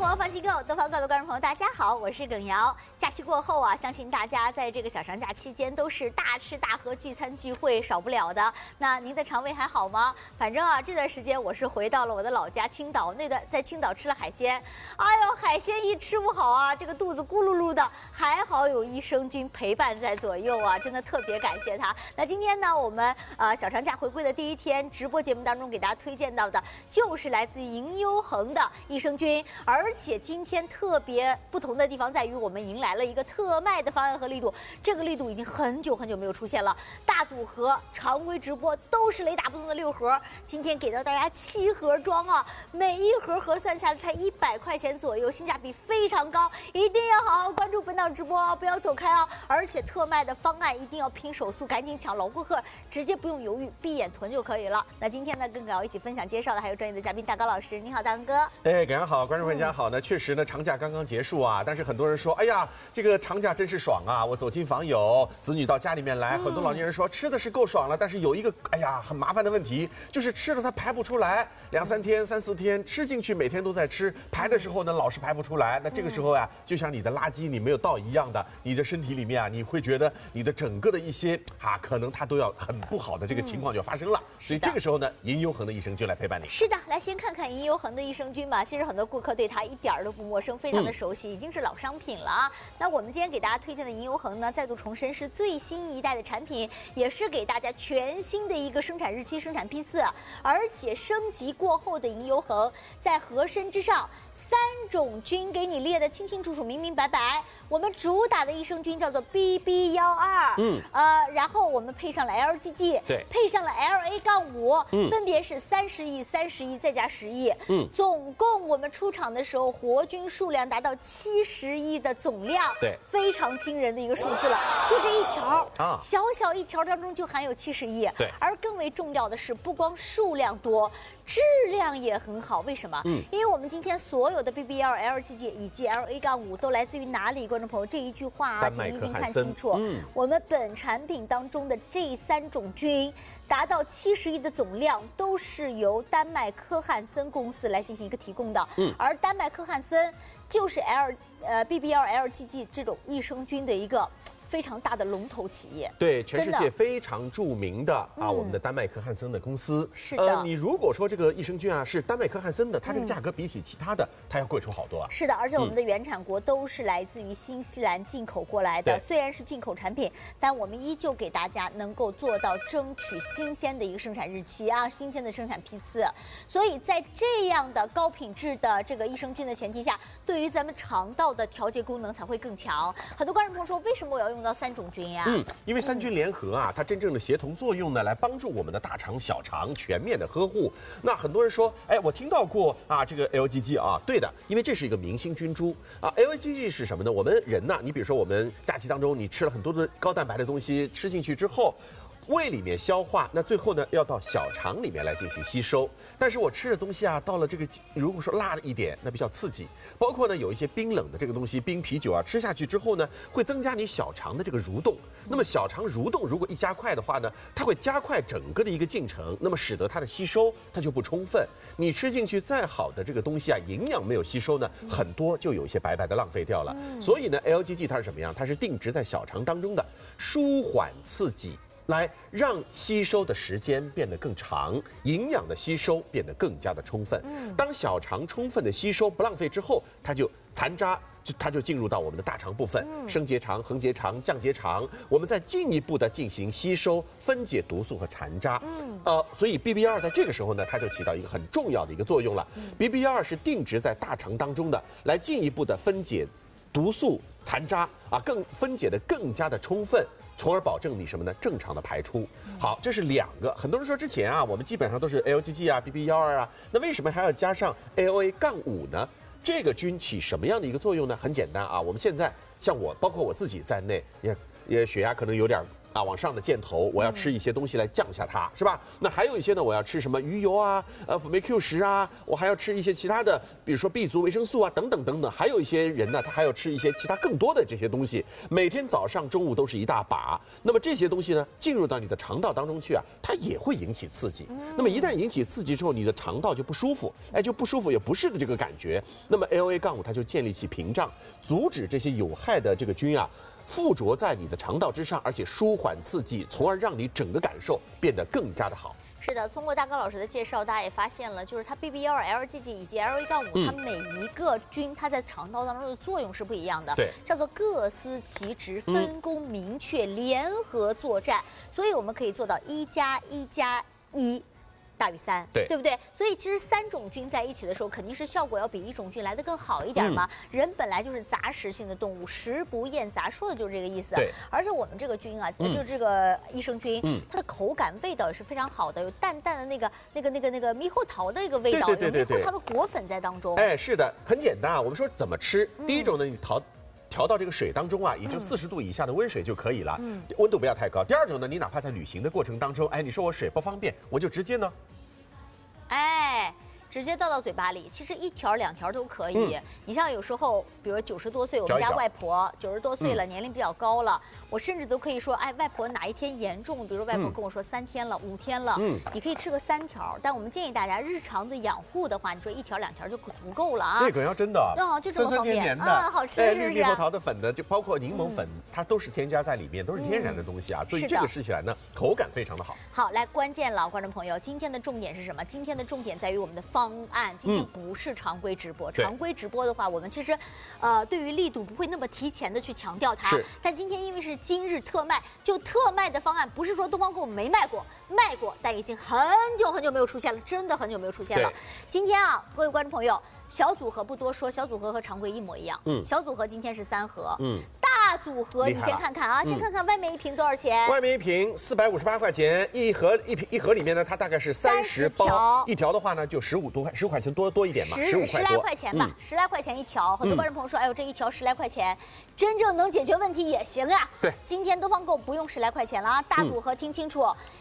活放机构，东方购的观众朋友，大家好，我是耿瑶。假期过后啊，相信大家在这个小长假期间都是大吃大喝、聚餐聚会少不了的。那您的肠胃还好吗？反正啊，这段时间我是回到了我的老家青岛，在青岛吃了海鲜。哎呦，海鲜一吃不好啊，这个肚子咕噜噜的，还好有益生菌陪伴在左右啊，真的特别感谢他。那今天呢，我们小长假回归的第一天，直播节目当中给大家推荐到的就是来自银优恒的益生菌。而且今天特别不同的地方在于，我们迎来了一个特卖的方案和力度，这个力度已经很久没有出现了。大组合常规直播都是雷打不动的6盒，今天给到大家7盒装啊，每一盒核算下来才100块钱左右，性价比非常高，一定要好好关注本档直播哦，不要走开哦。而且特卖的方案一定要拼手速，赶紧抢，老顾客直接不用犹豫，闭眼囤就可以了。那今天呢，跟耿瑶一起分享介绍的还有专业的嘉宾大高老师，你好，大哥。 哎，耿阳好，观众朋友大家好呢。确实呢，长假刚刚结束啊，但是很多人说，哎呀，这个长假真是爽啊！我走亲访友，子女到家里面来，很多老年人说吃的是够爽了，但是有一个哎呀很麻烦的问题，就是吃了它排不出来，2、3天、3、4天吃进去，每天都在吃，排的时候呢老是排不出来。那这个时候啊，就像你的垃圾你没有倒一样的，你的身体里面啊，你会觉得你的整个的一些可能它都要很不好的这个情况就发生了。所以这个时候呢，银优恒的益生菌来陪伴你。 是的，来先看看银优恒的益生菌吧。其实很多顾客对它一点都不陌生，非常的熟悉，已经是老商品了啊。那我们今天给大家推荐的银优恒呢，再度重申是最新一代的产品，也是给大家全新的一个生产日期、生产批次，而且升级过后的银优恒在盒身之上3种菌给你列得清清楚楚、明明白白。我们主打的益生菌叫做 BB12，然后我们配上了 LGG， 对， 配上了 LA-5，分别是30亿、30亿再加10亿，总共我们出厂的时候活菌数量达到70亿的总量， 对， 非常惊人的一个数字了。就这一条小小一条当中就含有70亿， 对， 而更为重要的是，不光数量多，质量也很好。为什么？因为我们今天所有的 BB12、LGG 以及 LA-5都来自于哪里？观众朋友，这一句话啊，请一定看清楚。我们本产品当中的这3种菌达到70亿的总量，都是由丹麦科汉森公司来进行一个提供的。而丹麦科汉森就是BB12、LGG 这种益生菌的一个非常大的龙头企业， 对，全世界非常著名的我们的丹麦科汉森的公司。 是的， 你如果说这个益生菌啊是丹麦科汉森的，它这个价格比起其他的，它要贵出好多啊。 是的，而且我们的原产国都是来自于新西兰进口过来的，虽然是进口产品，但我们依旧给大家能够做到争取新鲜的一个生产日期啊，新鲜的生产批次。所以在这样的高品质的这个益生菌的前提下，对于咱们肠道的调节功能才会更强。很多观众朋友说，为什么我要用到3种菌呀？ 因为3菌联合啊，它真正的协同作用呢，来帮助我们的大肠、小肠全面的呵护。那很多人说，哎，我听到过这个 LGG 啊，对的，因为这是一个明星菌株啊。LGG 是什么呢？我们人呢，你比如说我们假期当中你吃了很多的高蛋白的东西，吃进去之后，胃里面消化，那最后呢要到小肠里面来进行吸收。但是我吃的东西啊，到了这个如果说辣一点，那比较刺激。包括呢有一些冰冷的这个东西，冰啤酒啊，吃下去之后呢，会增加你小肠的这个蠕动。那么小肠蠕动如果一加快的话呢，它会加快整个的一个进程，那么使得它的吸收它就不充分。你吃进去再好的这个东西啊，营养没有吸收呢，很多就有一些白白的浪费掉了。所以呢 ，LGG 它是什么样？它是定植在小肠当中的，舒缓刺激。来让吸收的时间变得更长，营养的吸收变得更加的充分。当小肠充分的吸收不浪费之后，它就残渣，它就进入到我们的大肠部分，升结肠、横结肠、降结肠，我们再进一步的进行吸收、分解毒素和残渣。所以 BB2在这个时候呢，它就起到一个很重要的一个作用了。BB2是定植在大肠当中的，来进一步的分解毒素、残渣更分解的更加的充分。从而保证你什么呢？正常的排出。好，这是2个。很多人说之前我们基本上都是 LGG BB12那为什么还要加上 LA-5呢？这个菌起什么样的一个作用呢？很简单我们现在像我，包括我自己在内，也血压可能有点往上的箭头，我要吃一些东西来降下它，是吧？那还有一些呢，我要吃什么鱼油啊，辅酶 Q10啊，我还要吃一些其他的，比如说 B 族维生素啊，等等等等。还有一些人呢，他还要吃一些其他更多的这些东西，每天早上、中午都是一大把。那么这些东西呢，进入到你的肠道当中去啊，它也会引起刺激。那么一旦引起刺激之后，你的肠道就不舒服，就不舒服有不适的这个感觉。那么 AOA-5它就建立起屏障，阻止这些有害的这个菌啊附着在你的肠道之上，而且舒缓刺激，从而让你整个感受变得更加的好。 是的，通过大高老师的介绍，大家也发现了，就是它 BB1、LGG 以及 AOA-5，它每一个菌它在肠道当中的作用是不一样的， 对， 叫做各司其职，分工明确，联合作战，所以我们可以做到1+1+1。大于3，对不对？所以其实3种菌在一起的时候，肯定是效果要比1种菌来得更好一点嘛。人本来就是杂食性的动物，食不厌杂，说的就是这个意思。 对。 而且我们这个菌啊，就是这个益生菌，它的口感、味道也是非常好的，有淡淡的那个猕猴桃的一个味道，有猕猴桃的果粉在当中。 是的，很简单啊。我们说怎么吃，第一种呢，你调到这个水当中啊，也就40度以下的温水就可以了，温度不要太高。第二种呢，你哪怕在旅行的过程当中，你说我水不方便，我就直接呢， 直接倒到嘴巴里，其实1条2条都可以。你像有时候，比如90多岁，我们家外婆90多岁了，年龄比较高了，我甚至都可以说，外婆哪一天严重，比如外婆跟我说3天了、5天了，你可以吃个3条。但我们建议大家日常的养护的话，你说1条2条就足够了啊。 对，要真的， 就这么方便的， 好吃是不是？ 猕猴桃的粉的，就包括柠檬粉，它都是添加在里面，都是天然的东西啊，所以这个吃起来呢，口感非常的好。 好，来关键了，观众朋友，今天的重点是什么？今天的重点在于我们的方案。今天不是常规直播，常规直播的话，我们其实，对于力度不会那么提前的去强调它。但今天因为是今日特卖，就特卖的方案，不是说东方购没卖过，卖过，但已经很久没有出现了，真的很久没有出现了。今天啊，各位观众朋友。小组合不多说，小组合和常规一模一样。小组合今天是3盒。大组合你先看看啊，先看看外面一瓶多少钱？ 外面一瓶458块钱，一盒里面呢，它大概是30包，一条的话呢就15块钱多一点嘛，15块多，10 来块钱吧，10来块钱一条。很多观众朋友说，哎呦，这一条10来块钱，真正能解决问题也行啊。 对， 今天东方购不用10来块钱了啊，大组合听清楚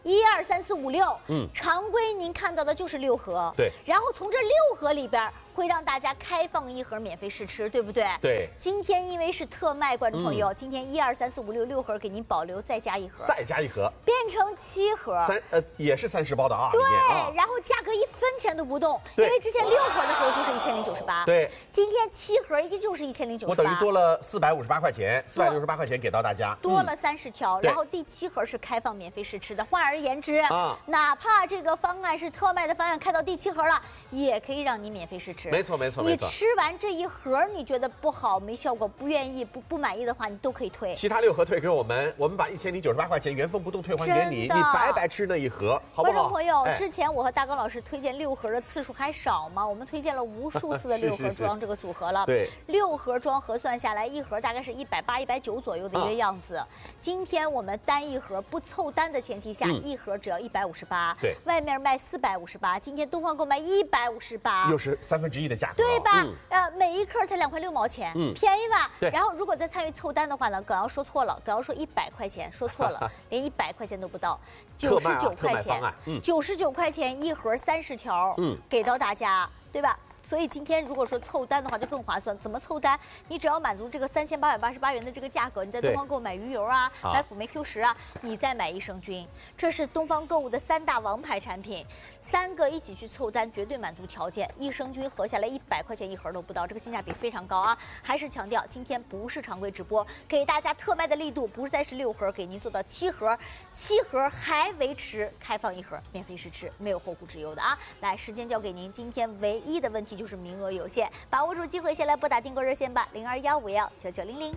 ，1、2、3、4、5、6。常规您看到的就是6盒。 对， 然后从这6盒里边。会让大家开放1盒免费试吃，对不对？ 对。 今天因为是特卖，观众朋友，今天1、2、3、4、5、6盒给您保留，再加1盒，变成7盒， 也是30包的啊。 对，然后价格1分钱都不动，因为之前6盒的时候就是1098， 对， 今天7盒依旧是1098， 我等于多了458块钱，468块钱给到大家， 多了30条，然后第7盒是开放免费试吃的。换而言之，哪怕这个方案是特卖的方案，开到第7盒了，也可以让你免费试吃。 没错。 你吃完这1盒，你觉得不好、没效果、不愿意、不满意的话，你都可以退。 其他6盒退给我们把1098块钱原封不动退还给你，你白白吃那1盒，好不好？ 观众朋友，之前我和大刚老师推荐6盒的次数还少吗？我们推荐了无数次的6盒装这个组合了。 对 ，6盒装核算下来，1盒大概是180、190左右的一个样子。今天我们单1盒不凑单的前提下，1盒只要158， 对， 外面卖458，今天东方购卖158， 又是1/3的价格。 对吧？每1克才2块6毛钱，便宜吧？ 对。 然后如果再参与凑单的话呢，耿瑶说错了，耿瑶说100块钱，说错了，连100块钱都不到，99块钱，99块钱1盒30条，给到大家，对吧？所以今天如果说凑单的话就更划算。怎么凑单？你只要满足这个3888元的这个价格，你在东方购买鱼油啊，买辅酶 Q10啊，你再买益生菌，这是东方购物的3大王牌产品，3个一起去凑单，绝对满足条件。益生菌合下来100块钱1盒都不到，这个性价比非常高啊！还是强调，今天不是常规直播，给大家特卖的力度不再是6盒，给您做到7盒，7盒还维持开放1盒免费试吃，没有后顾之忧的啊！来，时间交给您，今天唯一的问题就是名额有限，把握住机会，先来拨打订购热线吧，0215519900。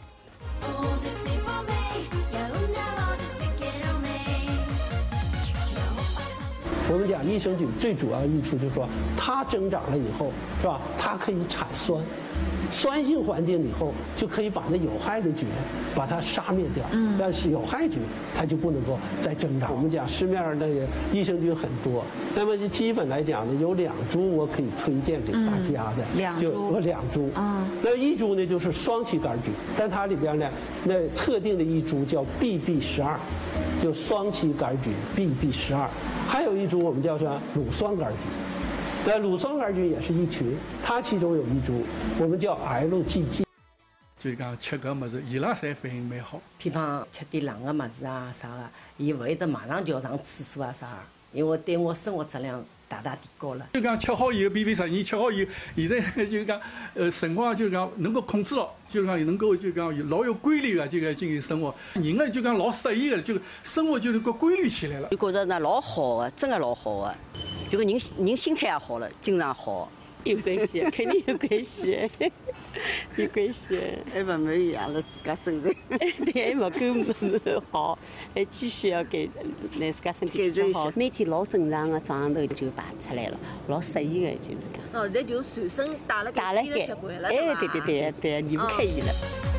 我们讲益生菌最主要益处就是说，它增长了以后，是吧？它可以产酸，酸性环境以后就可以把那有害的菌把它杀灭掉。但是有害菌它就不能够再增长。我们讲市面上的益生菌很多，那么就基本来讲呢，有2株我可以推荐给大家的，就有2株。那一株呢就是双歧杆菌，但它里边呢，那特定的一株叫 BB12。 就双歧杆菌 BB12，还有一株我们叫做乳酸杆菌。那乳酸杆菌也是一群，它其中有一株我们叫 LGG。 就讲吃搿物事，伊拉侪反应蛮好。 比方吃点冷个物事啊啥个，伊勿会得马上就要上厕所啊啥个，因为对我生活质量大大提高了。 就讲吃好以后，BB12吃好以后，现在就讲辰光就讲能够控制了，就讲能够就讲老有规律个这个进行生活，人呢就讲老适意个，就生活就能够规律起来了。 就觉着呢老好个，真个老好个，就个人心态也好了，精神好。 有关系，肯定有关系，有关系。 还勿满意阿拉自家身材， 对，还勿够好，还继续要给让自家身体比较好。每天老正常的，早上头就排出来了，老适意的，就是讲。 哦，现在就随身带了个习惯了， 哎，对，离不开伊了。